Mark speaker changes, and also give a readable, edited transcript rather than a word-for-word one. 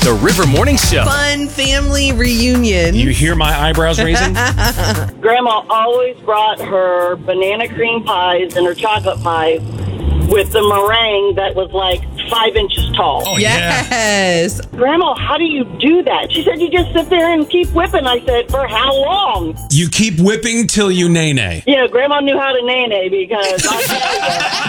Speaker 1: The River Morning Show.
Speaker 2: Fun family reunion.
Speaker 1: You hear my eyebrows raising?
Speaker 3: Grandma always brought her banana cream pies and her chocolate pies with the meringue that was like 5 inches tall.
Speaker 1: Oh,
Speaker 2: Yes.
Speaker 3: Grandma, how do you do that? She said, you just sit there and keep whipping. I said, for how long?
Speaker 1: You keep whipping till you nay-nay.
Speaker 3: Yeah, Grandma knew how to nay-nay because I